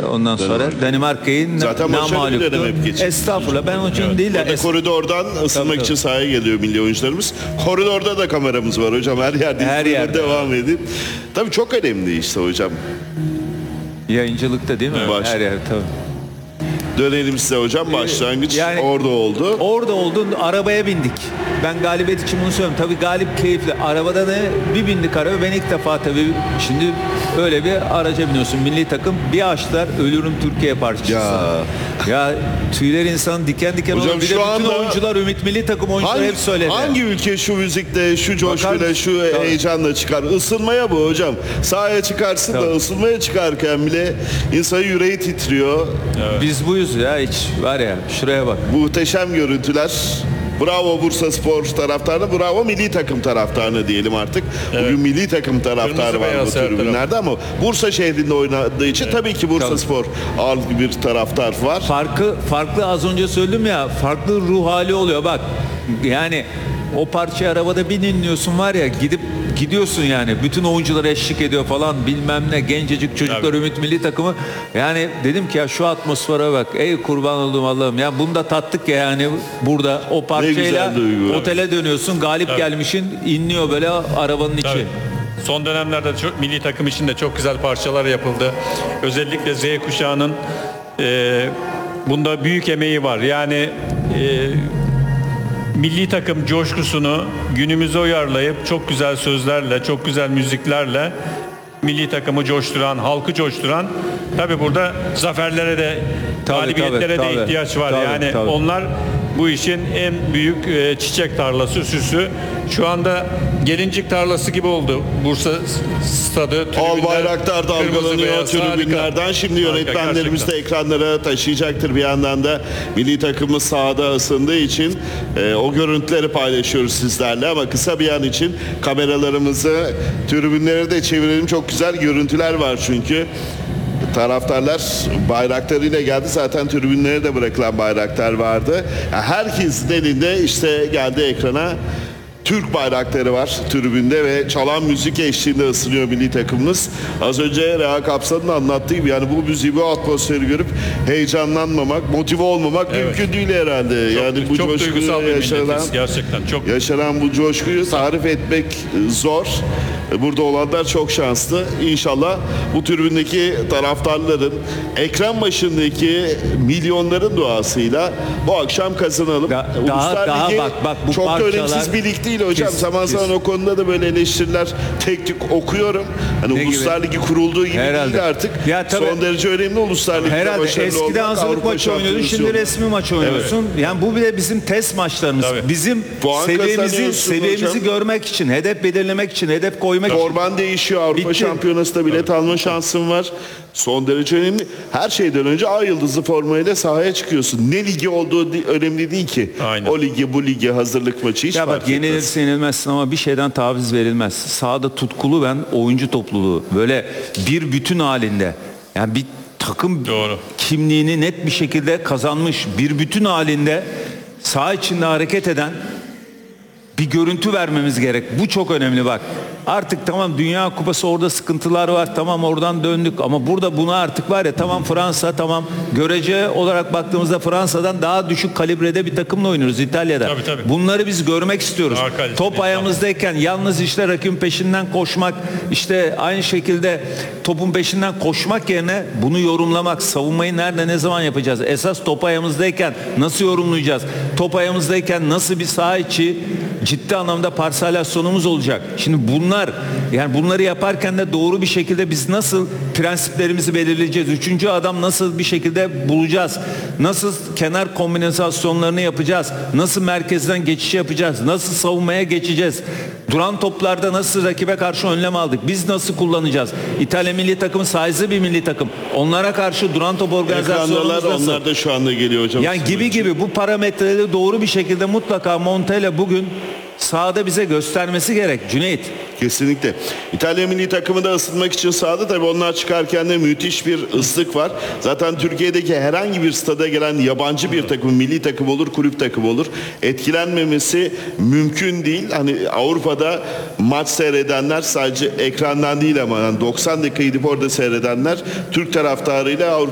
ondan sonra Danimarka'yı Zaten başarılı bir dönem hep geçirdi. Estağfurullah, ben onun için değil de koridordan ısınmak için sahaya geliyor milli oyuncularımız. Koridorda da kameramız var hocam. Her yerde, her yerde devam edip. Tabii çok önemli işte hocam. Yayıncılıkta değil mi? Evet. Her yer tabii. Dönelim size hocam. Başlangıç yani, orada oldu. Orada oldu. Arabaya bindik. Ben galibiyet için bunu söylüyorum. Tabii galip keyifli. Arabada ne? Bir bindik araba. Ben ilk defa tabii şimdi öyle bir araca biniyorsun. Milli takım bir açtılar. Ölürüm Türkiye parçası. Ya tüyler insanın diken diken hocam, olur. Bir de bütün oyuncular, Ümit milli takım oyuncuları hep söyledi. Hangi ülke şu müzikle, şu coşkuyla, şu heyecanla çıkar? Isınmaya bu hocam. Sahaya çıkarsın da ısınmaya çıkarken bile insanın yüreği titriyor. Evet. Biz buyuz ya, hiç var ya, şuraya bak. Muhteşem görüntüler. Bravo Bursaspor taraftarına, bravo milli takım taraftarına diyelim artık. Evet. Bugün milli takım taraftarı var bu tribünlerde ama Bursa şehrinde oynadığı için tabii ki Bursaspor ağırlıklı bir taraftar var. Farklı az önce söyledim ya, farklı ruh hali oluyor bak. Yani o parçayı arabada bir dinliyorsun var ya, gidiyorsun yani. Bütün oyuncular eşlik ediyor falan, bilmem ne, gencecik çocuklar, Ümit milli takımı. Yani dedim ki ya şu atmosfere bak. Ey kurban olduğum Allah'ım. Ya bunu da tattık ya yani burada o parçayla otele dönüyorsun. Galip gelmişin, inliyor böyle arabanın içi. Tabii. Son dönemlerde çok milli takım için de çok güzel parçalar yapıldı. Özellikle Z kuşağının bunda büyük emeği var. Yani milli takım coşkusunu günümüze uyarlayıp çok güzel sözlerle, çok güzel müziklerle milli takımı coşturan, halkı coşturan, tabii burada zaferlere de, galibiyetlere de ihtiyaç var. Onlar bu işin en büyük çiçek tarlası, süsü. Şu anda gelincik tarlası gibi oldu Bursa stadı. Al bayraklar dalgalanıyor tribünlerden. Şimdi yönetmenlerimiz de ekranlara taşıyacaktır. Bir yandan da milli takımımız sahada ısındığı için o görüntüleri paylaşıyoruz sizlerle. Ama kısa bir an için kameralarımızı tribünlere de çevirelim. Çok güzel görüntüler var çünkü. Taraftarlar bayraklarıyla geldi. Zaten tribünlere de bırakılan bayraklar vardı. Herkesin elinde işte geldi ekrana. Türk bayrakları var tribünde ve çalan müzik eşliğinde ısınıyor milli takımımız. Az önce Reha Kapsan'ın anlattığı gibi yani bu müziği, bu atmosferi görüp heyecanlanmamak, motive olmamak mümkün değil herhalde. Bu çok duygusal bir milletiz gerçekten. Yaşanan bu coşkuyu tarif etmek zor. Burada olanlar çok şanslı. İnşallah bu tribündeki taraftarların, ekran başındaki milyonların duasıyla bu akşam kazanalım. Daha bak bu çok parçalar, da önemsiz bir lig değil hocam. Zaman zaman o konuda da böyle eleştiriler tek tük okuyorum. Hani Uluslar Ligi kurulduğu gibi değil artık. Son derece önemli Uluslar Ligi'de herhalde başarılı olmak. Eskiden hazırlık maçı oynuyordun, şimdi resmi maç oynuyorsun. Evet. Yani bu bile bizim test maçlarımız. Bizim seviyemizi görmek için, hedef belirlemek için, hedef koymak için. Forman değişiyor. Avrupa Şampiyonası'nda bilet alma şansın var. Son derece önemli. Her şeyden önce ay yıldızlı formayla sahaya çıkıyorsun. Ne ligi olduğu önemli değil ki. Aynen. O ligi, bu ligi, hazırlık maçı hiç fark etmez. Yenilirsin yenilmezsin ama bir şeyden taviz verilmez. Sahada tutkulu oyuncu topluluğu. Böyle bir bütün halinde. Yani bir takım kimliğini net bir şekilde kazanmış. Bir bütün halinde saha içinde hareket eden bir görüntü vermemiz gerek. Bu çok önemli bak. Artık tamam Dünya Kupası, orada sıkıntılar var. Tamam oradan döndük ama burada buna artık var ya, tamam Fransa, tamam görece olarak baktığımızda Fransa'dan daha düşük kalibrede bir takımla oynuyoruz İtalya'da. Tabii. Bunları biz görmek istiyoruz. Top ayağımızdayken yalnız işte rakibin peşinden koşmak, işte aynı şekilde topun peşinden koşmak yerine bunu yorumlamak, savunmayı nerede ne zaman yapacağız? Esas top ayağımızdayken nasıl yorumlayacağız? Top ayağımızdayken nasıl bir saha içi ciddi anlamda parselasyonumuz olacak? Şimdi bunları yaparken de doğru bir şekilde biz nasıl prensiplerimizi belirleyeceğiz? Üçüncü adam nasıl bir şekilde bulacağız? Nasıl kenar kombinasyonlarını yapacağız? Nasıl merkezden geçiş yapacağız? Nasıl savunmaya geçeceğiz? Duran toplarda nasıl rakibe karşı önlem aldık? Biz nasıl kullanacağız? İtalya milli takımı sayısı bir milli takım. Onlara karşı duran top organizasyonumuz nasıl? Onlar da şu anda geliyor hocam. Yani gibi bu parametreleri doğru bir şekilde mutlaka Montella bugün sahada bize göstermesi gerek Cüneyt. Kesinlikle. İtalya milli takımı da ısınmak için sahada, tabii onlar çıkarken de müthiş bir ıslık var. Zaten Türkiye'deki herhangi bir stada gelen yabancı bir takım, milli takım olur, kulüp takım olur, etkilenmemesi mümkün değil. Hani Avrupa'da maç seyredenler sadece ekrandan değil ama yani 90 dakika gidip orada seyredenler Türk taraftarıyla Avrupa